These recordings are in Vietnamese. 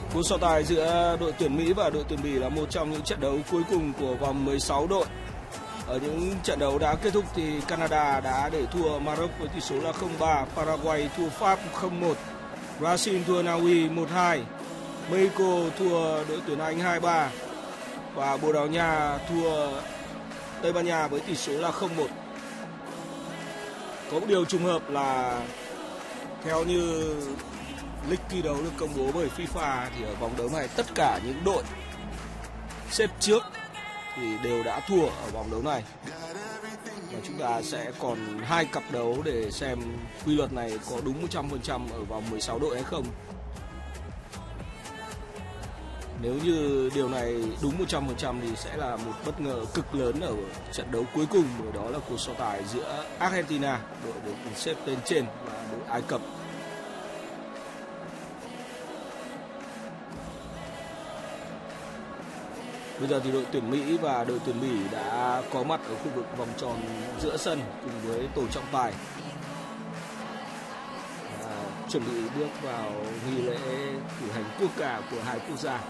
Cuộc so tài giữa đội tuyển Mỹ và đội tuyển Bỉ là một trong những trận đấu cuối cùng của vòng 16 đội. Ở những trận đấu đã kết thúc thì Canada đã để thua Maroc với tỷ số là 0-3, Paraguay thua Pháp 0-1, Brazil thua Na Uy 1-2, Mexico thua đội tuyển Anh 2-3 và Bồ Đào Nha thua Tây Ban Nha với tỷ số là 0-1. Có một điều trùng hợp là theo như lịch thi đấu được công bố bởi FIFA thì ở vòng đấu này tất cả những đội xếp trước thì đều đã thua ở vòng đấu này. Và chúng ta sẽ còn 2 cặp đấu để xem quy luật này có đúng 100% ở vòng 16 đội hay không. Nếu như điều này đúng 100% thì sẽ là một bất ngờ cực lớn ở trận đấu cuối cùng, đó là cuộc so tài giữa Argentina, đội được xếp tên trên, và đội Ai Cập. Bây giờ thì đội tuyển Mỹ và đội tuyển Bỉ đã có mặt ở khu vực vòng tròn giữa sân cùng với tổ trọng tài, chuẩn bị bước vào nghi lễ cử hành quốc ca của hai quốc gia.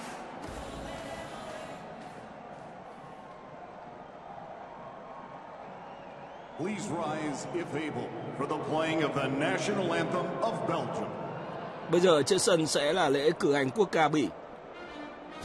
Please rise if able for the playing of the national anthem of Belgium. Bây giờ trên sân sẽ là lễ cử hành quốc ca Bỉ.